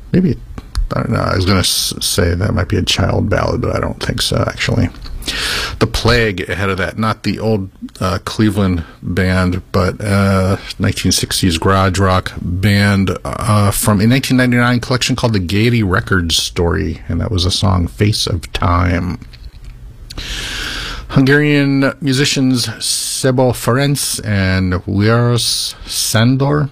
maybe, I don't know, I was going to say that might be a child ballad, but I don't think so, actually. The Plague ahead of that, not the old Cleveland band, but 1960s garage rock band from a 1999 collection called the Gaiety Records Story, and that was a song, Face of Time. Hungarian musicians Sebo Ferenc and Wiros Sandor.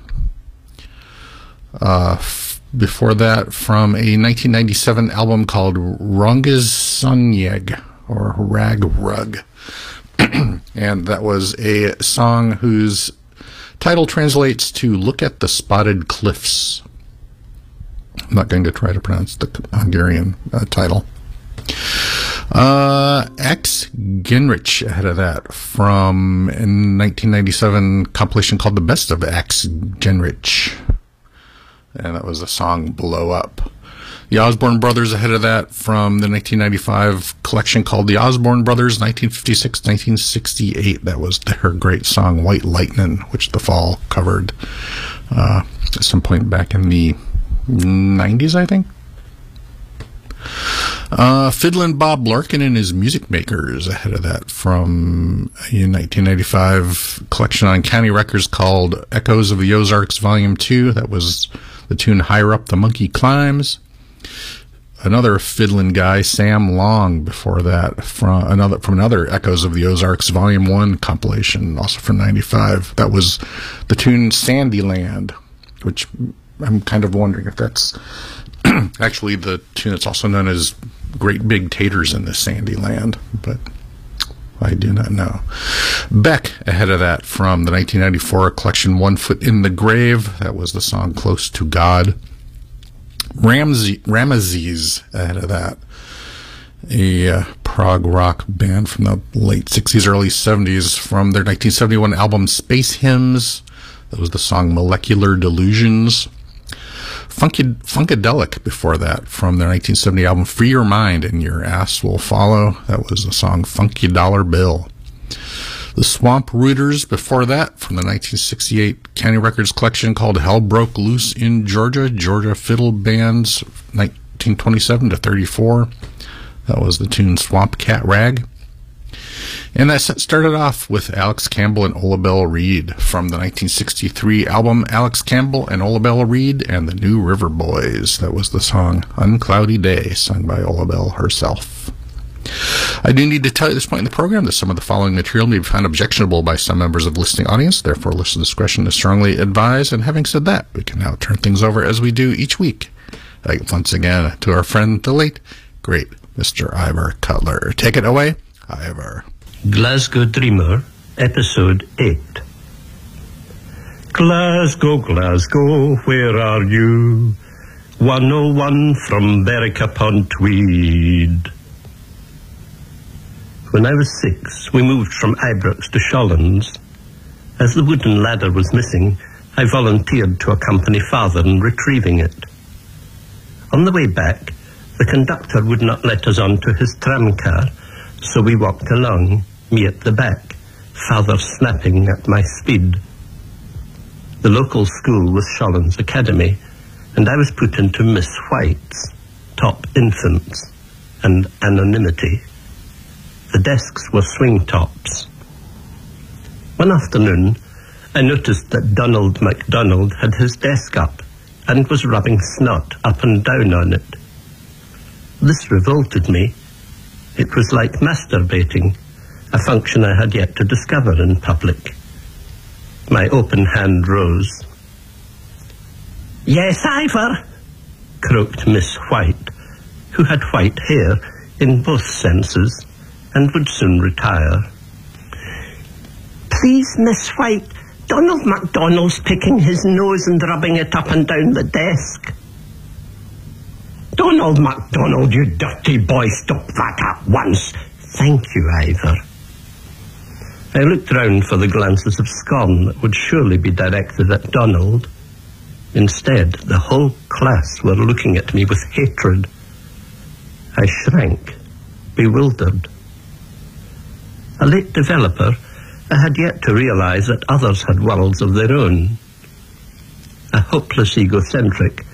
Before that, from a 1997 album called Rongizsanyeg, or Rag Rug. And that was a song whose title translates to Look at the Spotted Cliffs. I'm not going to try to pronounce the Hungarian title. X Genrich ahead of that, from a 1997 compilation called The Best of X Genrich. And that was the song Blow Up. The Osborne Brothers ahead of that, from the 1995 collection called The Osborne Brothers 1956-1968. That was their great song White Lightnin', which The Fall covered at some point back in the 90s, I think. Fiddlin' Bob Larkin and His Music Makers ahead of that, from a 1995 collection on County Records called Echoes of the Ozarks Volume 2. That was the tune Higher Up the Monkey Climbs. Another fiddlin' guy, Sam Long, before that, from another Echoes of the Ozarks Volume 1 compilation, also from 95. That was the tune Sandyland, which I'm kind of wondering if that's actually the tune that's also known as Great Big Taters in the Sandyland, but I do not know. Beck ahead of that, from the 1994 collection One Foot in the Grave. That was the song Close to God. Ramesses ahead of that, a prog rock band from the late 60s, early 70s, from their 1971 album Space Hymns. That was the song Molecular Delusions. Funkadelic before that, from their 1970 album Free Your Mind and Your Ass Will Follow. That was the song Funky Dollar Bill. The Swamp Rooters before that, from the 1968 County Records collection called Hell Broke Loose in Georgia, Georgia Fiddle Bands 1927 to 34. That was the tune Swamp Cat Rag. And that started off with Alex Campbell and Ola Belle Reed from the 1963 album Alex Campbell and Ola Belle Reed and the New River Boys. That was the song Uncloudy Day, sung by Ola Belle herself. I do need to tell you at this point in the program that some of the following material may be found objectionable by some members of the listening audience. Therefore, listener discretion is strongly advised. And having said that, we can now turn things over, as we do each week, once again, to our friend, the late, great Mr. Ivor Cutler. Take it away, Ivor. Glasgow Dreamer, Episode 8. Glasgow, Glasgow, where are you? 101 from Berwick-upon-Tweed. When I was 6, we moved from Ibrox to Shawlands. As the wooden ladder was missing, I volunteered to accompany Father in retrieving it. On the way back, the conductor would not let us onto his tramcar, so we walked along, me at the back, Father snapping at my speed. The local school was Shawlands Academy, and I was put into Miss White's, Top Infants, and Anonymity. The desks were swing tops. One afternoon, I noticed that Donald MacDonald had his desk up and was rubbing snot up and down on it. This revolted me. It was like masturbating, a function I had yet to discover in public. My open hand rose. "Yes, Ivor," croaked Miss White, who had white hair in both senses and would soon retire. "Please, Miss White, Donald MacDonald's picking his nose and rubbing it up and down the desk." "Donald MacDonald, you dirty boy, stop that at once." "Thank you, Ivor." I looked round for the glances of scorn that would surely be directed at Donald. Instead, the whole class were looking at me with hatred. I shrank, bewildered. A late developer, I had yet to realize that others had worlds of their own. A hopeless egocentric,